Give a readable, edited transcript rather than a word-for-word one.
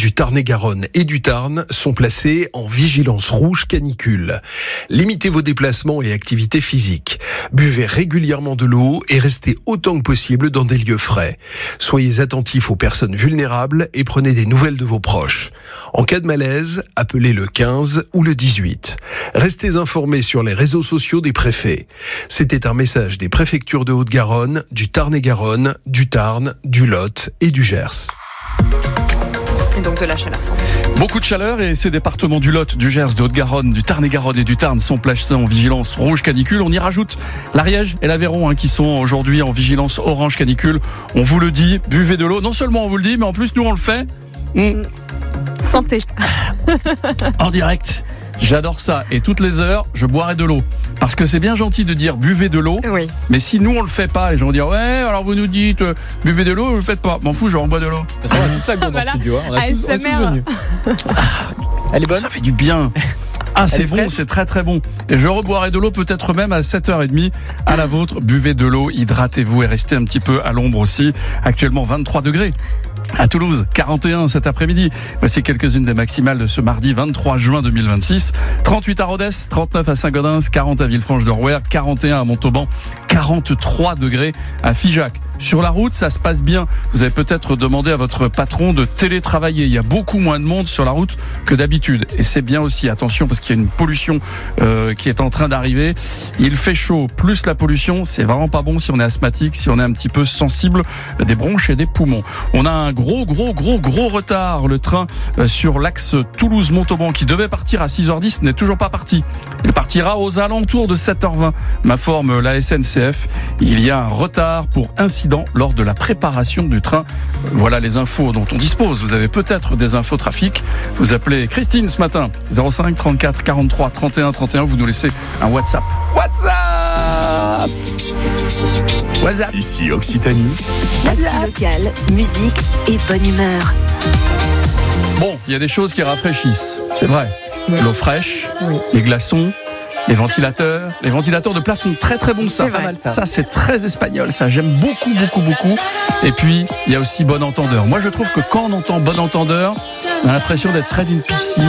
du Tarn-et-Garonne et du Tarn sont placés en vigilance rouge canicule. Limitez vos déplacements et activités physiques. Buvez régulièrement de l'eau et restez autant que possible dans des lieux frais. Soyez attentifs aux personnes vulnérables et prenez des nouvelles de vos proches. En cas de malaise, appelez le 15 ou le 18. Restez informés sur les réseaux sociaux des préfets. C'était un message des préfectures de Haute-Garonne, du Tarn-et-Garonne, du Tarn, du Lot et du Gers. Et donc de la chaleur forte. Beaucoup de chaleur et ces départements du Lot, du Gers, de Haute-Garonne, du Tarn-et-Garonne et du Tarn sont placés en vigilance rouge canicule. On y rajoute l'Ariège et l'Aveyron qui sont aujourd'hui en vigilance orange canicule. On vous le dit, buvez de l'eau. Non seulement on vous le dit, mais en plus nous on le fait. Santé. En direct. J'adore ça. Et toutes les heures, je boirai de l'eau. Parce que c'est bien gentil de dire buvez de l'eau. Oui. Mais si nous on le fait pas, les gens vont dire ouais, alors vous nous dites buvez de l'eau, vous le faites pas. M'en fous, je rebois de l'eau. On a tous la gourde dans le studio. On est tous venus. Elle est bonne. Ça fait du bien. Ah, c'est bon, fraîche. c'est très très bon. Et je reboirai de l'eau peut-être même à 7h30 à la vôtre. Buvez de l'eau, hydratez-vous et restez un petit peu à l'ombre aussi. Actuellement 23 degrés. À Toulouse, 41 cet après-midi. Voici quelques-unes des maximales de ce mardi 23 juin 2026. 38 à Rodez, 39 à Saint-Gaudens, 40 à Villefranche-de-Rouergue, 41 à Montauban, 43 degrés à Figeac. Sur la route, ça se passe bien. Vous avez peut-être demandé à votre patron de télétravailler. Il y a beaucoup moins de monde sur la route que d'habitude. Et c'est bien aussi. Attention, parce qu'il y a une pollution qui est en train d'arriver. Il fait chaud, plus la pollution, c'est vraiment pas bon si on est asthmatique, si on est un petit peu sensible des bronches et des poumons. On a un gros retard. Le train sur l'axe Toulouse-Montauban qui devait partir à 6h10 n'est toujours pas parti. Il partira aux alentours de 7h20. M'informe la SNCF. Il y a un retard pour incident lors de la préparation du train. Voilà les infos dont on dispose. Vous avez peut-être des infos trafic. Vous appelez Christine ce matin. 05 34 43 31 31. Vous nous laissez un WhatsApp. WhatsApp. Ici Occitanie. L'actu locale, musique et bonne humeur. Bon, il y a des choses qui rafraîchissent. C'est vrai. Oui. L'eau fraîche, Oui. les glaçons, les ventilateurs de plafond, très très bon ça. C'est vrai. Ça c'est très espagnol, ça j'aime beaucoup. Et puis il y a aussi bon entendeur. Moi je trouve que quand on entend bon entendeur, on a l'impression d'être près d'une piscine.